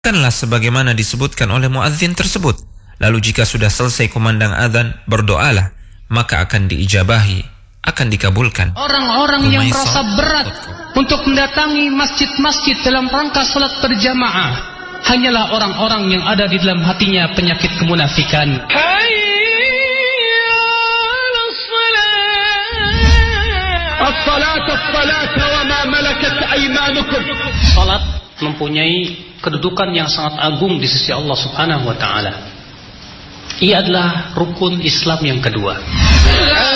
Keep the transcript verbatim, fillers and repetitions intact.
Lakukanlah sebagaimana disebutkan oleh muadzin tersebut. Lalu jika sudah selesai kumandang adzan, berdoalah, maka akan diijabahi, akan dikabulkan. Orang-orang yang merasa berat untuk mendatangi masjid-masjid dalam rangka salat berjamaah hanyalah orang-orang yang ada di dalam hatinya penyakit kemunafikan. As-salat as-salat wa ma malakat aymanukum. Salat mempunyai kedudukan yang sangat agung di sisi Allah Subhanahu wa taala. Ia adalah rukun Islam yang kedua.